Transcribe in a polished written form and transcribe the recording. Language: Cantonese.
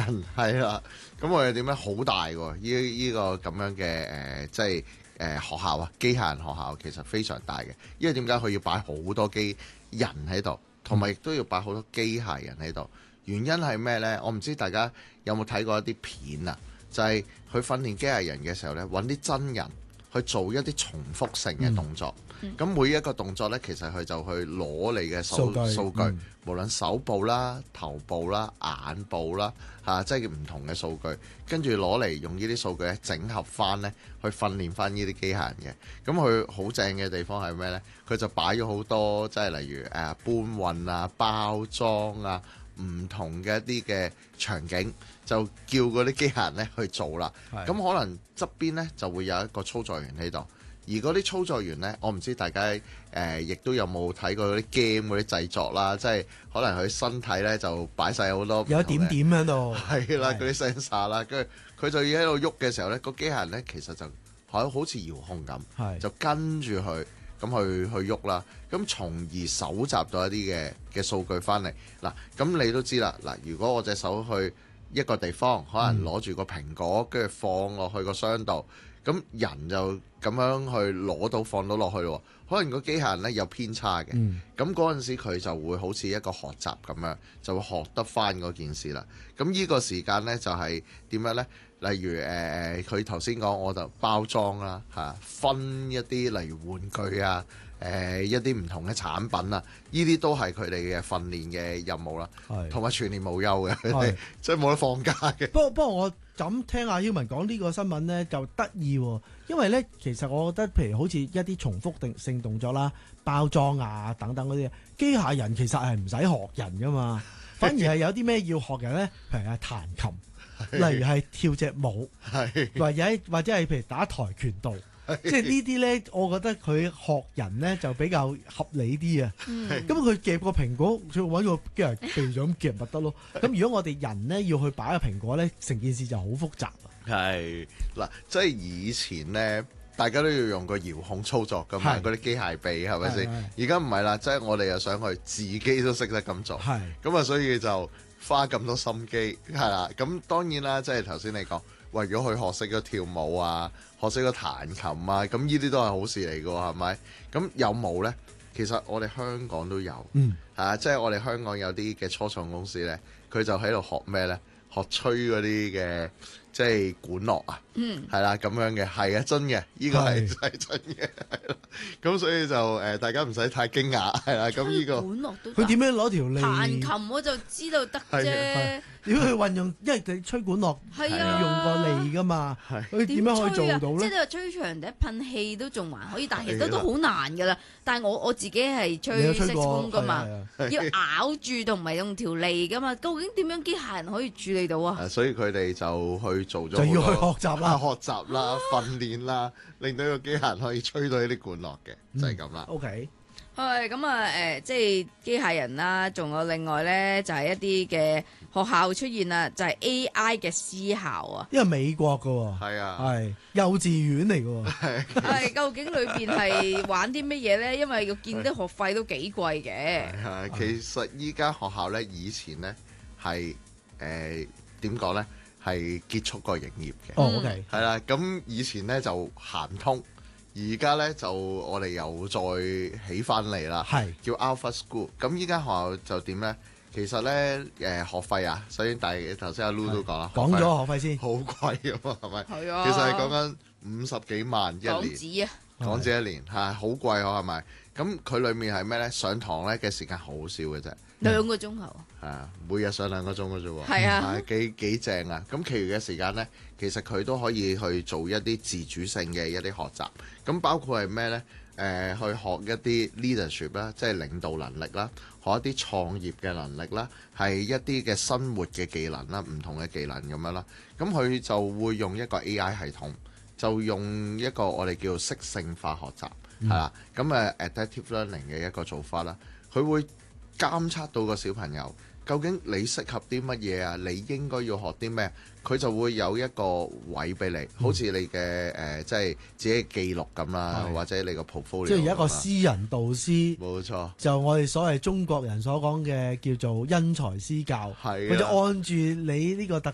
人係啦。咁我哋點樣好大喎？呢個咁樣嘅即係學校啊，機械人學校其實非常大嘅。因為點解佢要擺好多機人喺度，同埋亦都要擺好多機械人喺度。原因係咩呢？我唔知大家有冇睇過一啲片啊？就係佢訓練機械人嘅時候呢，揾啲真人去做一啲重複性嘅動作。咁每一個動作呢，其實佢就去攞你嘅數據，無論手部啦、頭部啦、眼部啦，即係唔同嘅數據，跟住攞嚟用呢啲數據咧整合翻呢，去訓練翻呢啲機械人嘅。咁佢好正嘅地方係咩呢？佢就擺咗好多，即係例如搬運啊、包裝啊。唔同嘅一啲嘅場景，就叫嗰啲機械人咧去做啦。咁可能側邊呢就會有一個操作員喺度，而嗰啲操作員呢，我唔知大家亦都有冇睇過嗰啲 game 嗰啲製作啦，即係可能佢身體呢就擺晒好多有一點點喺度， 係啦，嗰啲 sensor 啦，跟住佢就要喺度喐嘅時候呢，個機械人呢其實就好似遙控咁，就跟住佢。咁去喐啦，咁從而搜集到一啲嘅數據翻嚟。嗱，咁你都知啦。嗱，如果我隻手去一個地方，可能攞住個蘋果，跟住放落去個箱度，咁人就咁樣去攞到放到落去咯。可能個機械人呢有偏差嘅，咁嗰陣時佢就會好似一個學習咁樣，就會學得翻嗰件事啦。咁呢個時間呢，就係點樣呢？例如佢頭先講我就包裝啦，分一啲例如玩具啊，一啲唔同嘅產品啊，呢啲都係佢哋嘅訓練嘅任務啦，同埋全年無休嘅，佢哋即係冇得放假嘅。 不過我就咁聽阿曉文講呢個新聞呢，就得意喎，因為呢，其實我覺得譬如好似一啲重複性動作啦、包裝啊等等嗰啲，機械人其實係唔使學人噶嘛，反而係有啲咩要學人呢？譬如係彈琴。例如係跳隻舞，或者係譬如打跆拳道，即係呢啲咧，我覺得佢學人咧就比較合理啲啊。咁佢夾個蘋果，佢揾個機械人鼻就咁夾咪得咯。咁如果我哋人咧要去擺個蘋果咧，成件事就好複雜啊。 係嗱，即係以前咧，大家都要用個遙控操作噶嘛，嗰啲機械臂係咪先？而家唔係啦，即係我哋又想去自己都識得咁做，咁啊，所以就花咁多心機係啦，咁當然啦，即係頭先你講，為咗去學識咗跳舞啊，學識咗彈琴啊，咁呢啲都係好事嚟㗎喎，係咪？咁有冇呢？其實我哋香港都有，即係我哋香港有啲嘅初創公司呢，佢就喺度學咩呢？學吹嗰啲嘅即係管樂啊，係啦咁樣嘅，係啊真嘅，呢個係真嘅，係啦。咁所以就大家唔使太驚訝，係啦。咁呢個管樂都佢點樣攞條脷彈琴我就知道得啫。 如果佢運用，因為你吹管樂係用個脷噶嘛，佢點樣可以做到咧？ 即係你話吹長笛噴氣都仲還可以，但係其實都好難噶啦。但係我自己係吹色風噶嘛，要咬住同埋用條脷噶嘛。究竟點樣機械人可以處理到啊？ 所以佢哋就去做咗， 就要去學習啦、 訓練啦，令到個機械人可以吹到呢啲管樂嘅，就係咁啦。 OK。 係咁啊！即係機械人啦，仲有另外咧，就係一啲嘅學校出現啦，就係 AI 嘅思考啊。 因為美國噶喎， 係啊， 係幼稚園嚟噶喎。 係究竟裏邊係玩啲乜嘢咧？因為我見啲學費都幾貴嘅。 係其實依間學校咧，以前咧係點講咧，係結束過營業嘅。 OK。係啦，咁以前咧就行唔通。而家咧就我哋又再起翻嚟啦，叫 Alpha School。咁依間學校就點咧？其實咧學費啊，首先頭先阿 Lu 都講啦， 講咗學費先， 好貴啊嘛，係咪？ 係啊， 其實係講緊50幾萬一年，港紙一年嚇，好貴喎，係咪？咁佢裡面係咩咧？上堂咧嘅時間好少嘅啫 ，2個鐘頭。 係啊，每日上2個鐘嘅啫喎。 係啊， 幾正啊！咁其餘嘅時間咧，其實佢都可以去做一啲自主性嘅一啲學習。咁包括係咩咧？去學一啲 leadership 啦，即係領導能力啦，學一啲創業嘅能力啦，係一啲嘅生活嘅技能啦，唔同嘅技能咁樣啦。咁佢就會用一個 AI 系統，就用一個我哋叫做適性化學習，係啦。咁adaptive learning 嘅一個做法啦，佢會監測到個小朋友究竟你適合啲乜嘢啊？你應該要學啲咩？佢就會有一個位俾你，好似你嘅即係自己嘅記錄咁啦，或者你個 portfolio。即係有一個私人導師， 冇錯。就我哋所謂中國人所講嘅叫做因材施教，佢就按住你呢個特